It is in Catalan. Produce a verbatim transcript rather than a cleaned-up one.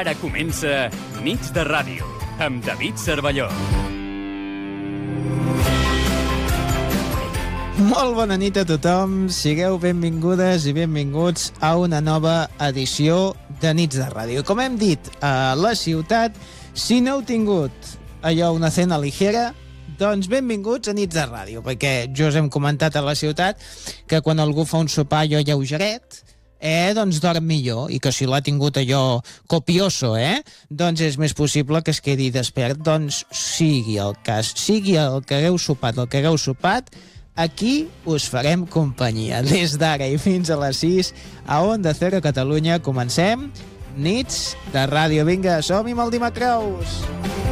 Ara comença Nits de Ràdio, amb David Cervelló. Molt bona nit a tothom, sigueu benvingudes i benvinguts a una nova edició de Nits de Ràdio. Com hem dit a la ciutat, si no heu tingut allò una cena ligera, doncs benvinguts a Nits de Ràdio, perquè jo us hem comentat a la ciutat que quan algú fa un sopar allò lleugeret, eh, doncs dorm millor, i que si l'ha tingut allò copioso, eh, doncs és més possible que es quedi despert. Doncs sigui el cas, sigui el que hagueu sopat, el que hagueu sopat, aquí us farem companyia. Des d'ara i fins a les sis, a Onda Cero Catalunya, comencem Nits de Ràdio. Vinga, som-hi amb el Dimacreus!